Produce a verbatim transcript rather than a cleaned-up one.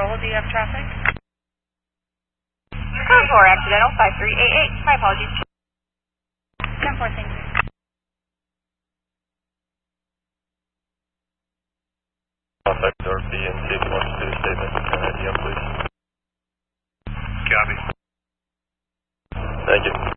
Corolla, do you have traffic? Code four, accidental, five three eight eight. My apologies. ten four, thank you. Contact R P and see if he wants to do a statement. Can I have you up, please? Copy. Thank you.